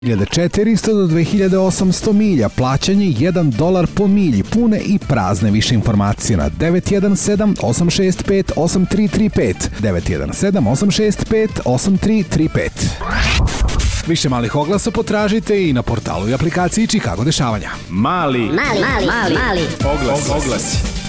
1400 do 2800 milja, plaćanje $1 po milji, pune i prazne. Više informacije na 917-865-8335, 917-865-8335. Više malih oglasa potražite i na portalu i aplikaciji Chicago dešavanja. Mali oglasi.